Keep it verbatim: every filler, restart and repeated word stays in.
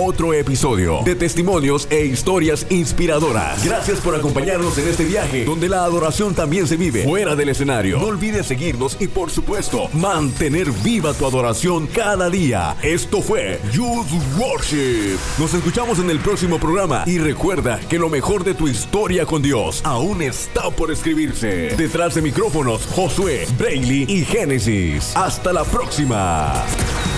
otro episodio de testimonios e historias inspiradoras. Gracias por acompañarnos en este viaje donde la adoración también se vive fuera del escenario. No olvides seguirnos y, por supuesto, mantener viva tu adoración cada día. Esto fue Youth Worship. Nos escuchamos en el próximo programa y recuerda que lo mejor de tu historia con Dios aún está por escribirse. Detrás de micrófonos, Josué, Brayley y Génesis. Hasta la próxima.